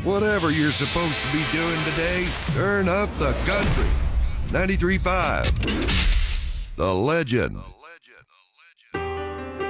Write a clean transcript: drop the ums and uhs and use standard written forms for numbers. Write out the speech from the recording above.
Whatever you're supposed to be doing today, turn up the country. 93.5. The Legend.